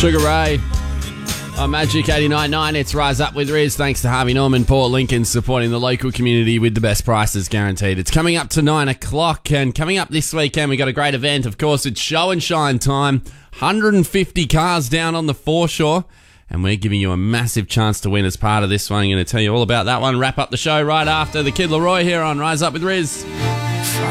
Sugar Ray on Magic 89.9. It's Rise Up with Riz. Thanks to Harvey Norman, Port Lincoln, supporting the local community with the best prices guaranteed. It's coming up to 9 o'clock, and coming up this weekend, we got a great event. Of course, it's show and shine time. 150 cars down on the foreshore, and we're giving you a massive chance to win as part of this one. I'm going to tell you all about that one. Wrap up the show right after the Kid Laroi here on Rise Up with Riz.